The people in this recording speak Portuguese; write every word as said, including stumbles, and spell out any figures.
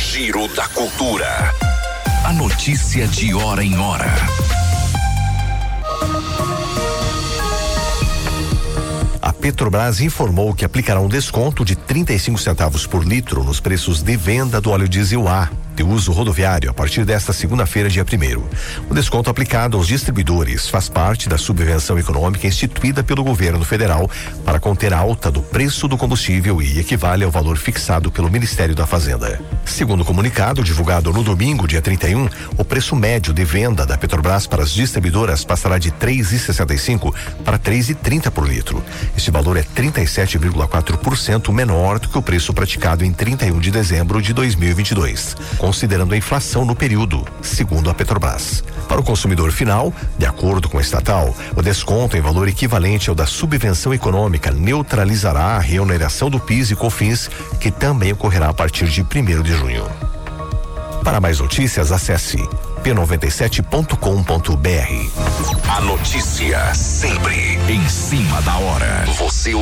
Giro da Cultura. A notícia de hora em hora. A Petrobras informou que aplicará um desconto de trinta e cinco centavos por litro nos preços de venda do óleo diesel A de uso rodoviário a partir desta segunda-feira, dia primeiro. O desconto aplicado aos distribuidores faz parte da subvenção econômica instituída pelo governo federal para conter a alta do preço do combustível e equivale ao valor fixado pelo Ministério da Fazenda. Segundo o comunicado divulgado no domingo, dia trinta e um, o preço médio de venda da Petrobras para as distribuidoras passará de três reais e sessenta e cinco centavos para três reais e trinta centavos por litro. Este valor é trinta e sete vírgula quatro por cento menor do que o preço praticado em trinta e um de dezembro de dois mil e vinte e dois, considerando a inflação no período, segundo a Petrobras. Para o consumidor final, de acordo com a estatal, o desconto em valor equivalente ao da subvenção econômica neutralizará a reoneração do PIS e COFINS, que também ocorrerá a partir de primeiro de junho. Para mais notícias, acesse p noventa e sete ponto com ponto br. A notícia sempre em cima da hora. Você